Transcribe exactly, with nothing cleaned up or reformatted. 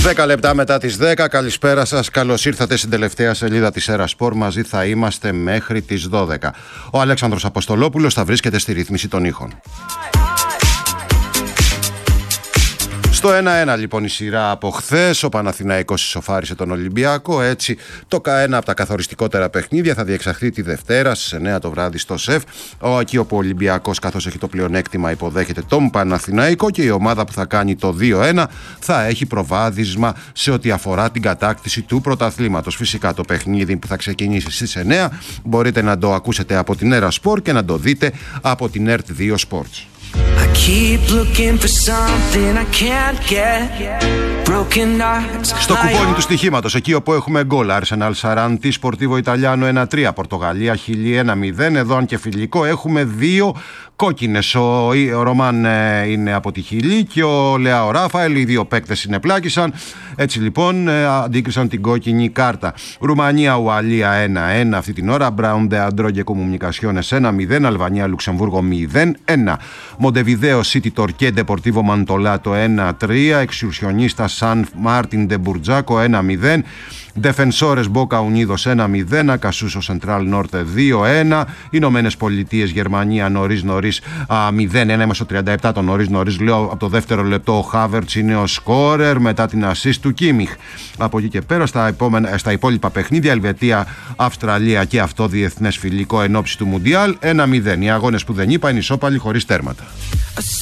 δέκα λεπτά μετά τις δέκα, καλησπέρα σας. Καλώς ήρθατε στην τελευταία σελίδα της Έρα Σπορ. Μαζί θα είμαστε μέχρι τις δώδεκα. Ο Αλέξανδρος Αποστολόπουλος θα βρίσκεται στη ρύθμιση των ήχων. Στο ένα ένα λοιπόν η σειρά από χθες, ο Παναθηναϊκός ισοφάρισε τον Ολυμπιακό. Έτσι το ένα από τα καθοριστικότερα παιχνίδια θα διεξαχθεί τη Δευτέρα στις εννιά το βράδυ στο ΣΕΦ. Ο, εκεί όπου ο Ολυμπιακός, καθώς έχει το πλεονέκτημα, υποδέχεται τον Παναθηναϊκό και η ομάδα που θα κάνει το δύο ένα θα έχει προβάδισμα σε ό,τι αφορά την κατάκτηση του πρωταθλήματος. Φυσικά το παιχνίδι που θα ξεκινήσει στις εννιά μπορείτε να το ακούσετε από την Έρα Σπορ και να το δείτε από την ΕΡΤ δύο Sports. Στο κουπόνι του στοιχήματος, εκεί όπου έχουμε γκολ, Arsenal Σαράντι, Σπορτίβο Ιταλιάνο ένα τρία, Πορτογαλία Χιλή ένα μηδέν. Εδώ αν και φιλικό έχουμε δύο κόκκινες. Ο, ο Ρωμάν ε, είναι από τη Χιλή και ο Λεάο Ράφαελ. Οι δύο παίκτες συνεπλάκησαν. Έτσι λοιπόν ε, αντίκρισαν την κόκκινη κάρτα. Ρουμανία Ουαλία ένα ένα αυτή την ώρα. Μπράουν Ντε Αντρόγε Κομμουνικασιόνες ένα μηδέν. Αλβανία Λουξεμβούργο μηδέν ένα. Μοντεβιδέο Σίτι Τορκέ Ντεπορτίβο Μαντολάτο ένα τρία. Εξουρσιονίστα Σαν Μάρτιν Ντε Μπουρτζάκο ένα μηδέν. Defensores Boca Unidos ένα μηδέν, Ακασούσο Central Norte δύο ένα, Ηνωμένες Πολιτείες Γερμανία νωρίς νωρίς μηδέν ένα, είμαι στο τριάντα επτά το νωρίς νωρίς, λέω από το δεύτερο λεπτό ο Χάβερτς είναι ο σκόρερ μετά την ασίστ του Κίμιχ. Από εκεί και πέρα στα, επόμενα, στα υπόλοιπα παιχνίδια, Ελβετία, Αυστραλία και αυτό διεθνές φιλικό ενόψει του Μουντιάλ ένα μηδέν. Οι αγώνες που δεν είπα είναι ισόπαλοι χωρίς τέρματα.